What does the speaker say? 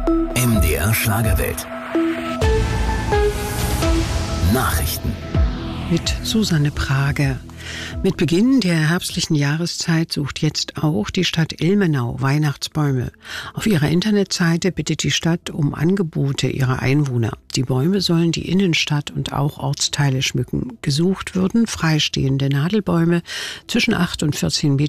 MDR Schlagerwelt. Nachrichten. Mit Susanne Prager. Mit Beginn der herbstlichen Jahreszeit sucht jetzt auch die Stadt Ilmenau Weihnachtsbäume. Auf ihrer Internetseite bittet die Stadt um Angebote ihrer Einwohner. Die Bäume sollen die Innenstadt und auch Ortsteile schmücken. Gesucht würden freistehende Nadelbäume zwischen 8 und 14 Meter